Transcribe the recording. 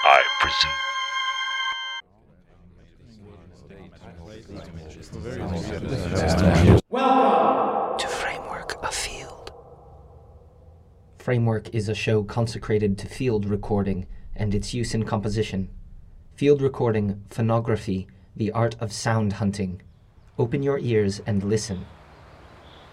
I presume. Welcome to Framework, a Field. Framework is a show consecrated to field recording and its use in composition. Field recording, phonography, the art of sound hunting. Open your ears and listen.